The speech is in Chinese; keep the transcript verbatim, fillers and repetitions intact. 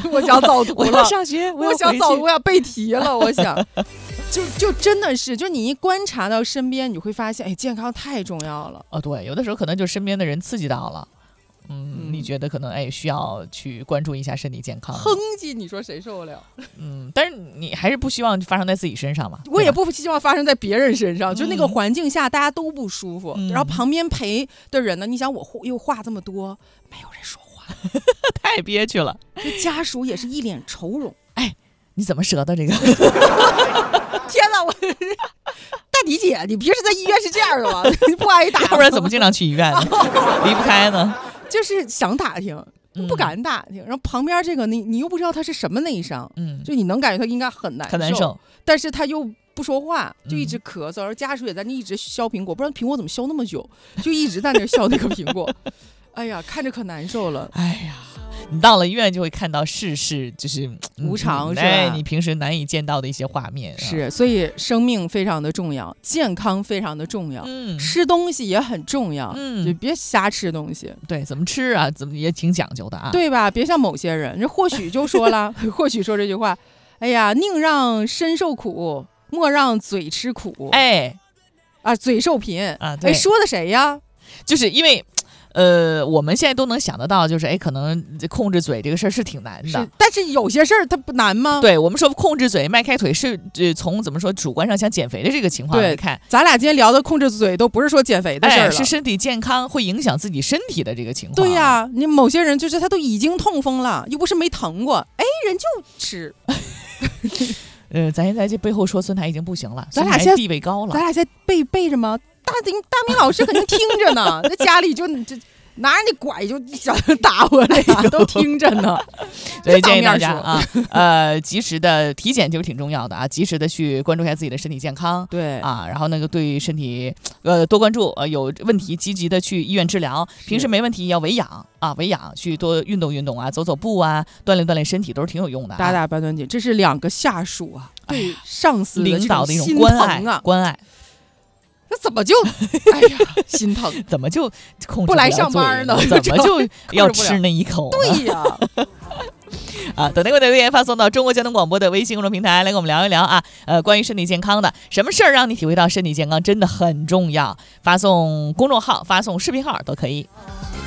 我想早读了， 我要上学，我, 我想早，我要背题了。我想，就就真的是，就你一观察到身边，你会发现，哎，健康太重要了。 哦，对，有的时候可能就身边的人刺激到了。嗯，嗯你觉得可能哎需要去关注一下身体健康， 哼唧，你说谁受得了？ 嗯，但是你还是不希望发生在自己身上嘛。 我也不希望发生在别人身上，就那个环境下大家都不舒服，嗯、然后旁边陪的人呢，你想我又话这么多，没有人说话， 太憋屈了。 这家属也是一脸愁容。 哎，你怎么折的这个？ 天哪，我大迪姐，你平时在医院是这样的吗？不挨打， 要不然怎么经常去医院呢？离不开呢？ 就是想打听，不敢打听。嗯、然后旁边这个你你又不知道他是什么内伤，嗯，就你能感觉他应该很难受， 很难受， 但是他又不说话，就一直咳嗽，然后家属也在那一直削苹果，不知道苹果怎么削那么久，就一直在那削那个苹果。哎呀，看着可难受了。 哎呀。你到了医院就会看到世事就是无常，是吧？ 哎，你平时难以见到的一些画面。 是，所以生命非常的重要，健康非常的重要，嗯，吃东西也很重要，嗯，就别瞎吃东西。 对，怎么吃啊，怎么也挺讲究的啊， 对吧？别像某些人，这或许就说了，或许说这句话，哎呀，宁让身受苦，莫让嘴吃苦。 哎， 啊，嘴受贫啊，对， 哎，说的谁呀？ 就是因为。呃，我们现在都能想得到，就是哎，可能控制嘴这个事儿是挺难的， 是，但是有些事儿它不难吗？ 对，我们说控制嘴、迈开腿是呃从怎么说主观上想减肥的这个情况来看， 咱俩今天聊的控制嘴都不是说减肥的事儿了， 哎，是身体健康会影响自己身体的这个情况。 对呀、啊，你某些人就是他都已经痛风了，又不是没疼过，哎，人就吃。 呃，咱现在这背后说孙台已经不行了， 咱俩现在地位高了， 咱俩在背背着吗？大明大明老师肯定听着呢，在家里就就拿着那拐就想打我了呀，都听着呢。 所以建议大家啊，呃，及时的体检就是挺重要的啊，及时的去关注一下自己的身体健康， 对啊，然后那个对身体呃多关注，呃有问题积极的去医院治疗，平时没问题要维养啊，维养去多运动运动啊，走走步啊，锻炼锻炼身体都是挺有用的、啊。 打打半段锦，这是两个下属啊，对、哎、上司的领导的一种心关爱疼啊， 关爱。 那怎么就哎呀心疼？ 怎么就控制不来上班呢？ 怎么就要吃那一口？ 对呀。 啊，等待我的留言发送到中国交通广播的微信公众平台，来跟我们聊一聊啊。呃，关于身体健康的，什么事儿让你体会到身体健康真的很重要？发送公众号、发送视频号都可以。